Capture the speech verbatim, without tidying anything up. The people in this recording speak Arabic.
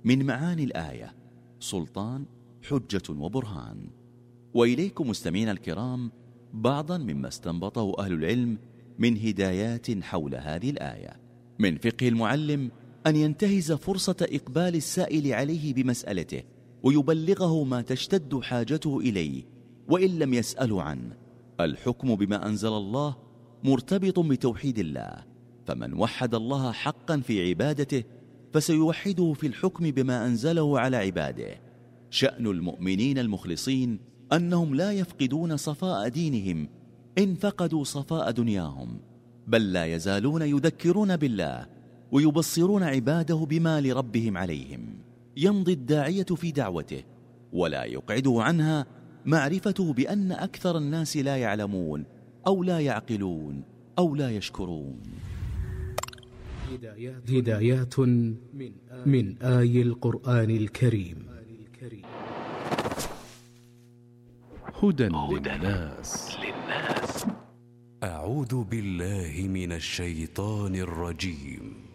من معاني الآية سلطان حجة وبرهان. وإليكم مستمعين الكرام بعضا مما استنبطه أهل العلم من هدايات حول هذه الآية. من فقه المعلم أن ينتهز فرصة إقبال السائل عليه بمسألته ويبلغه ما تشتد حاجته إليه وإن لم يسأل عنه. الحكم بما أنزل الله مرتبط بتوحيد الله، فمن وحد الله حقا في عبادته فسيوحده في الحكم بما أنزله على عباده. شأن المؤمنين المخلصين أنهم لا يفقدون صفاء دينهم إن فقدوا صفاء دنياهم، بل لا يزالون يذكرون بالله ويبصرون عباده بما لربهم عليهم. يمضي الداعية في دعوته ولا يقعده عنها معرفته بأن أكثر الناس لا يعلمون أو لا يعقلون أو لا يشكرون. هدايات من آي القرآن الكريم. هدى للناس. أعوذ بالله من الشيطان الرجيم.